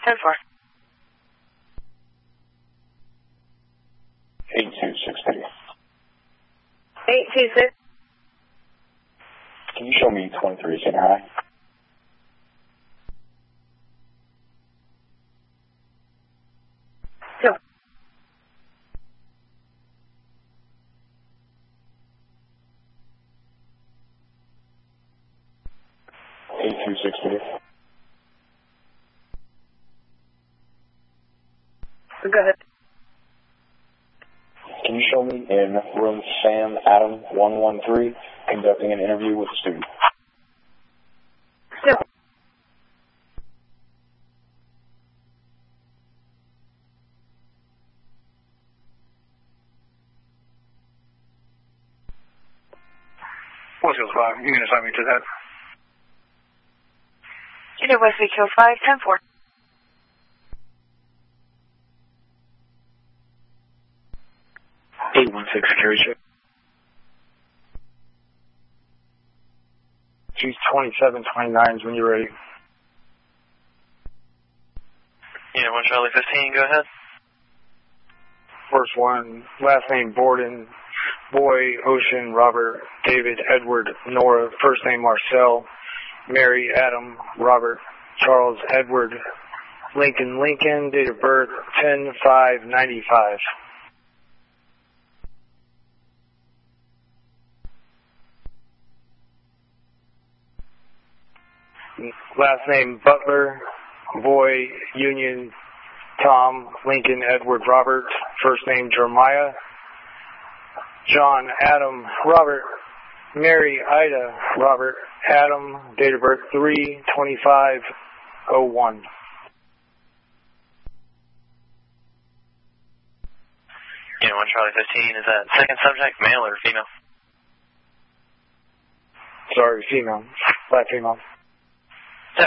10-4. 8263. 826. Can you show me 23 Senior High? Two. 8263. Go ahead. Can you show me in room Sam Adam 113 conducting an interview with a student? Two. Westfield 5, you can assign me to that. Unit Westfield 5, 10-4. 816 security check. She's 2729 when you're ready. Unit 1 Charlie 15, go ahead. First one, last name Borden, Boy, Ocean, Robert, David, Edward, Nora, first name Marcel, Mary, Adam, Robert, Charles, Edward, Lincoln, date of birth 10/5/95. Last name Butler, Boy, Union, Tom, Lincoln, Edward, Robert, first name Jeremiah, John, Adam, Robert, Mary, Ida, Robert, Adam, date of birth 3/25/01. Unit 1 Charlie 15, is that second subject male or female? Sorry, female. Black female.